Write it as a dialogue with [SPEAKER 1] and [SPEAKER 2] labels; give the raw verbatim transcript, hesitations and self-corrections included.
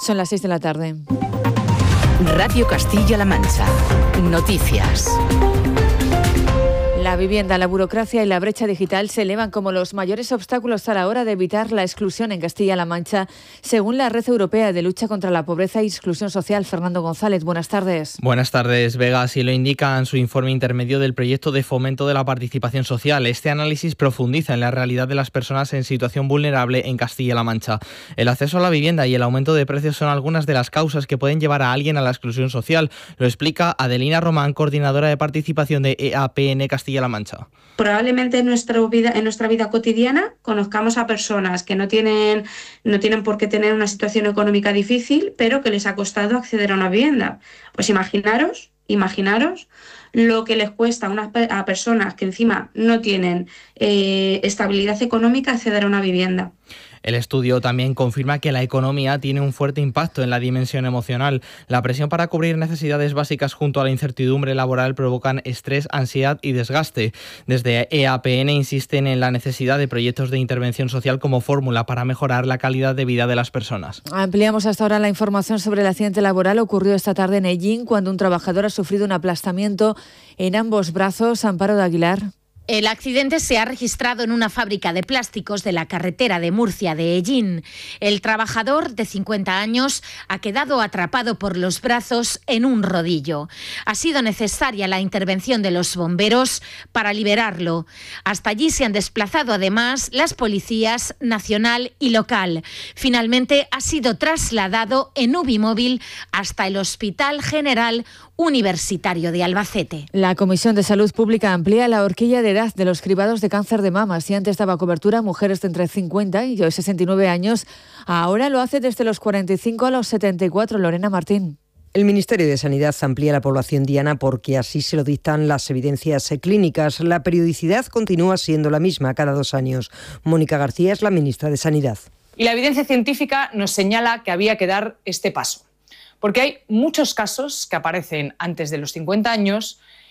[SPEAKER 1] Son las seis de la tarde.
[SPEAKER 2] Radio Castilla-La Mancha. Noticias.
[SPEAKER 1] La vivienda, la burocracia y la brecha digital se elevan como los mayores obstáculos a la hora de evitar la exclusión en Castilla-La Mancha, según la Red Europea de Lucha contra la Pobreza y Exclusión Social. Fernando González, buenas tardes.
[SPEAKER 3] Buenas tardes, Vega. Así lo indica en su informe intermedio del proyecto de fomento de la participación social. Este análisis profundiza en la realidad de las personas en situación vulnerable en Castilla-La Mancha. El acceso a la vivienda y el aumento de precios son algunas de las causas que pueden llevar a alguien a la exclusión social. Lo explica Adelina Román, coordinadora de participación de E A P N Castilla-La Mancha.
[SPEAKER 4] Probablemente en nuestra vida, en nuestra vida cotidiana conozcamos a personas que no tienen, no tienen por qué tener una situación económica difícil, pero que les ha costado acceder a una vivienda. Pues imaginaros, imaginaros lo que les cuesta a, unas, a personas que encima no tienen eh, estabilidad económica acceder a una vivienda.
[SPEAKER 3] El estudio también confirma que la economía tiene un fuerte impacto en la dimensión emocional. La presión para cubrir necesidades básicas junto a la incertidumbre laboral provocan estrés, ansiedad y desgaste. Desde E A P N insisten en la necesidad de proyectos de intervención social como fórmula para mejorar la calidad de vida de las personas.
[SPEAKER 1] Ampliamos hasta ahora la información sobre el accidente laboral ocurrido esta tarde en Ellín, cuando un trabajador ha sufrido un aplastamiento en ambos brazos. Amparo de Aguilar.
[SPEAKER 5] El accidente se ha registrado en una fábrica de plásticos de la carretera de Murcia de Ellín. El trabajador, de cincuenta años, ha quedado atrapado por los brazos en un rodillo. Ha sido necesaria la intervención de los bomberos para liberarlo. Hasta allí se han desplazado además las policías nacional y local. Finalmente ha sido trasladado en Ubimóvil hasta el Hospital General Universitario de Albacete.
[SPEAKER 1] La Comisión de Salud Pública amplía la horquilla de edad de los cribados de cáncer de mama. Si antes daba cobertura a mujeres de entre cincuenta y sesenta y nueve años, ahora lo hace desde los cuarenta y cinco a los setenta y cuatro. Lorena Martín.
[SPEAKER 6] El Ministerio de Sanidad amplía la población diana porque así se lo dictan las evidencias clínicas. La periodicidad continúa siendo la misma cada dos años. Mónica García es la ministra de Sanidad.
[SPEAKER 7] Y la evidencia científica nos señala que había que dar este paso. Porque hay muchos casos que aparecen antes de los cincuenta años